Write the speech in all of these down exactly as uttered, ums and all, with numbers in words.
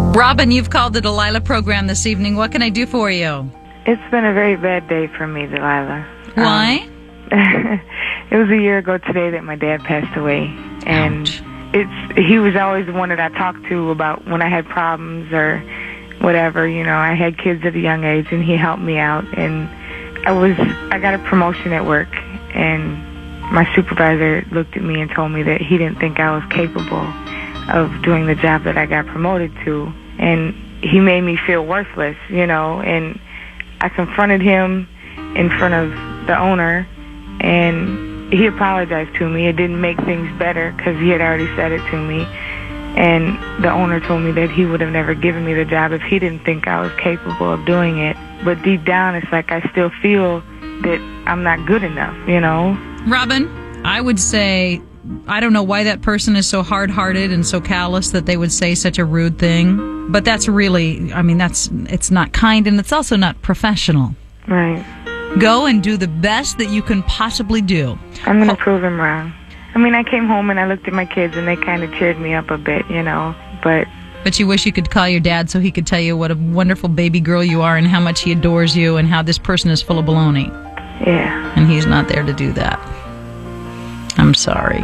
Robin, you've called the Delilah program this evening. What can I do for you? It's been a very bad day for me, Delilah. Why? Um, it was a year ago today that my dad passed away, and Ouch. it's he was always the one that I talked to about when I had problems or whatever. You know, I had kids at a young age, and he helped me out. And I was I got a promotion at work, and my supervisor looked at me and told me that he didn't think I was capable of doing the job that I got promoted to, and he made me feel worthless, you know. And I confronted him in front of the owner, and he apologized to me. It didn't make things better because he had already said it to me. And the owner told me that he would have never given me the job if he didn't think I was capable of doing it. But deep down, it's like I still feel that I'm not good enough, you know? Robin, I would say, I don't know why that person is so hard-hearted and so callous that they would say such a rude thing. But that's really, I mean, that's it's not kind, and it's also not professional. Right. Go and do the best that you can possibly do. I'm going to prove him wrong. I mean, I came home and I looked at my kids, and they kind of cheered me up a bit, you know, but... But you wish you could call your dad so he could tell you what a wonderful baby girl you are and how much he adores you and how this person is full of baloney. Yeah. And he's not there to do that. I'm sorry.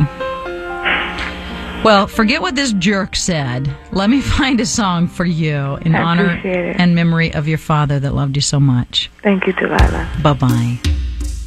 Well, forget what this jerk said. Let me find a song for you in I honor appreciate it. and memory of your father that loved you so much. Thank you, Delilah. Bye-bye.